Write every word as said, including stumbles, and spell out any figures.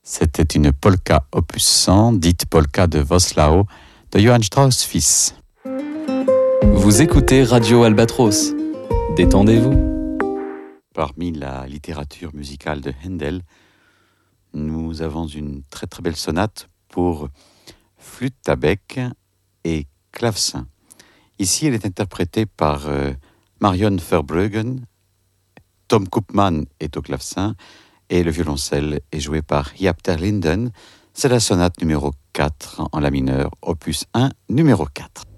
C'était une polka opus cent, dite polka de Voslao, de Johann Strauss fils. Vous écoutez Radio Albatros. Détendez-vous. Parmi la littérature musicale de Handel, nous avons une très très belle sonate pour flûte à bec et clavecin. Ici, elle est interprétée par euh, Marion Verbruggen. Tom Koopman est au clavecin et le violoncelle est joué par Jaap ter Linden. C'est la sonate numéro quatre en la mineur, opus un, numéro quatre.